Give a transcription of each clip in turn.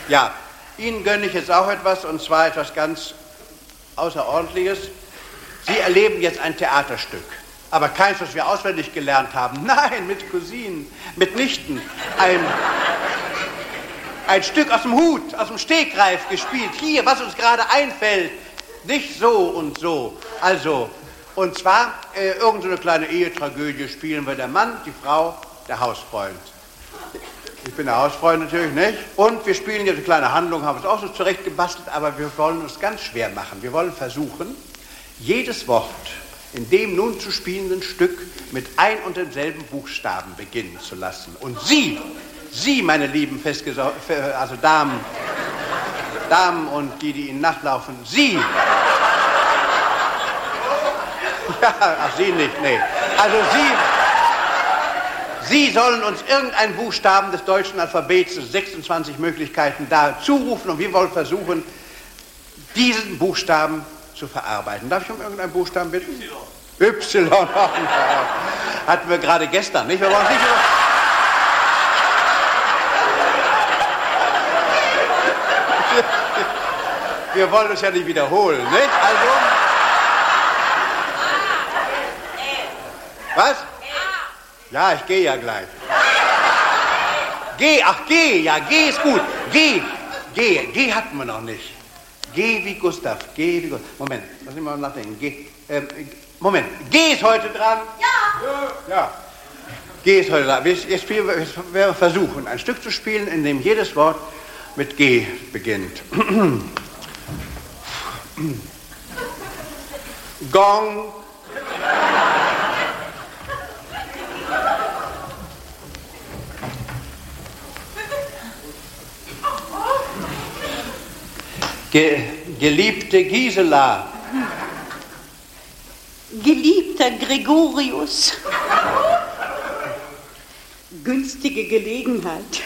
Ja, Ihnen gönne ich jetzt auch etwas, und zwar etwas ganz Außerordentliches. Sie erleben jetzt ein Theaterstück, aber keins, was wir auswendig gelernt haben. Nein, mit Cousinen, mit Nichten. Ein Stück aus dem Hut, aus dem Stegreif gespielt. Hier, was uns gerade einfällt. Nicht so und so. Also, und zwar irgend so eine kleine Ehetragödie spielen wir. Der Mann, die Frau, der Hausfreund. Ich bin der Hausfreund natürlich, nicht? Und wir spielen jetzt eine kleine Handlung, haben uns auch so zurechtgebastelt, aber wir wollen uns ganz schwer machen. Wir wollen versuchen, jedes Wort in dem nun zu spielenden Stück mit ein und demselben Buchstaben beginnen zu lassen. Und Sie, meine lieben also Damen und die Ihnen nachlaufen, Sie. Ja, ach, Sie nicht, nee. Also Sie sollen uns irgendeinen Buchstaben des deutschen Alphabets, 26 Möglichkeiten, da zurufen, und wir wollen versuchen, diesen Buchstaben zu verarbeiten. Darf ich um irgendeinen Buchstaben bitten? Y. Hatten wir gerade gestern, nicht? Wir wollen nicht wir wollen uns ja nicht wiederholen, nicht? Also. Was? Ja, ich gehe ja gleich. G, ach G, ja, G ist gut. G hatten wir noch nicht. G wie Gustav, G wie Gustav. Moment, lass mich mal nachdenken. Moment, G ist heute dran? Ja. G ist heute dran. Jetzt werden wir versuchen, ein Stück zu spielen, in dem jedes Wort mit G beginnt. Gong. Geliebte Gisela. Geliebter Gregorius. Günstige Gelegenheit.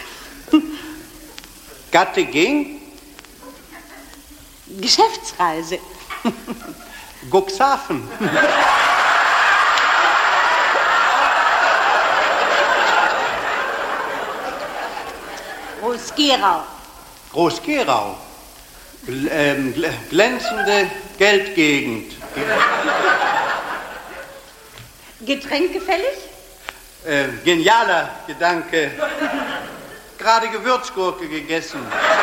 Gatte ging. Geschäftsreise. Cuxhaven. Groß-Gerau. Groß-Gerau. Glänzende Geldgegend. Getränkefällig? Genialer Gedanke. Gerade Gewürzgurke gegessen.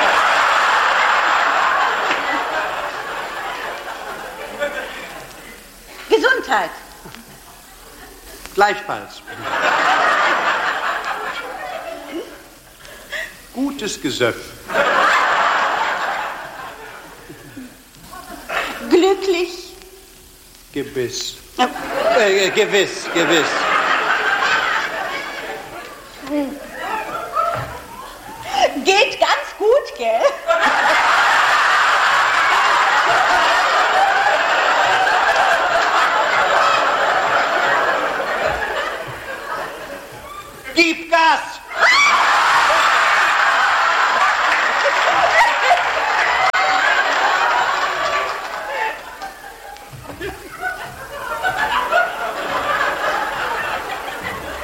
Gesundheit. Gleichfalls. Gutes Gesöff. Glücklich. Gewiss. Ja. Gewiss. Geht ganz gut, gell? Gib Gas!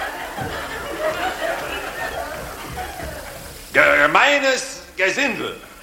Gemeines Gesindel.